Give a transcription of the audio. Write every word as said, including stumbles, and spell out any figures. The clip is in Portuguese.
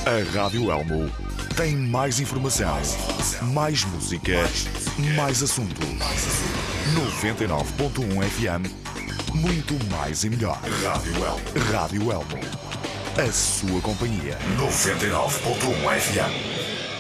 A Rádio Elmo tem mais informação, mais música, mais assuntos. noventa e nove ponto um F M, muito mais e melhor. Rádio Elmo. Rádio Elmo. A sua companhia. noventa e nove ponto um F M.